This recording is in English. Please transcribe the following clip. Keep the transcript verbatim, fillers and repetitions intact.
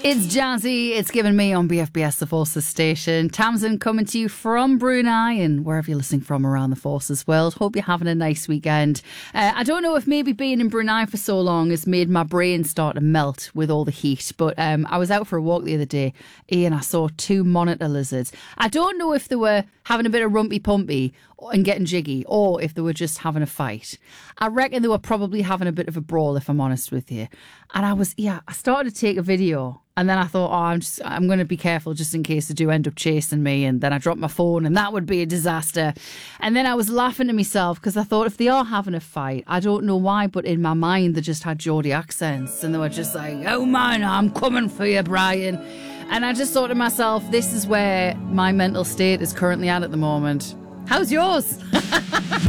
It's Jazzy. It's given me on B F B S, the Forces station. Tamsin coming to you from Brunei and wherever you're listening from around the Forces world. Hope you're having a nice weekend. Uh, I don't know if maybe being in Brunei for so long has made my brain start to melt with all the heat, but um, I was out for a walk the other day, and I saw two monitor lizards. I don't know if they were having a bit of rumpy pumpy and getting jiggy, or if they were just having a fight. I reckon they were probably having a bit of a brawl, if I'm honest with you. And I was, yeah, I started to take a video. And then I thought, oh, I'm just, I'm going to be careful just in case they do end up chasing me. And then I dropped my phone and that would be a disaster. And then I was laughing to myself because I thought if they are having a fight, I don't know why, but in my mind they just had Geordie accents. And they were just like, oh man, I'm coming for you, Brian. And I just thought to myself, this is where my mental state is currently at at the moment. How's yours?